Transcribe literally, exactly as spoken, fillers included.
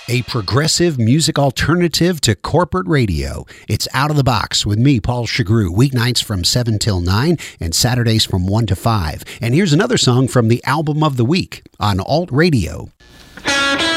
A progressive music alternative to corporate radio. It's Out of the Box with me, Paul Chagru, weeknights from seven till nine and Saturdays from one to five. And here's another song from the album of the week on Alt Radio.